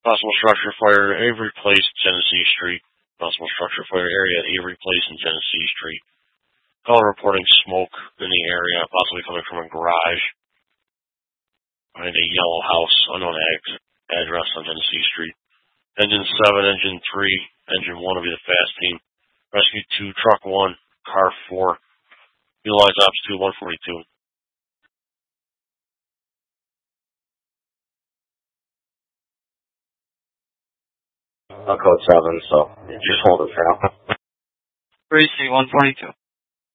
Possible structure fire, Avery Place, Genesee Street. Possible structure fire area at Avery Place and Genesee Street. Caller reporting smoke in the area, possibly coming from a garage behind a yellow house, unknown address on Genesee Street. Engine 7, Engine 3, Engine 1 will be the fast team. Rescue 2, Truck 1, Car 4. Utilize Ops 2, 142. Code 7, so just hold it for now. 3C 142.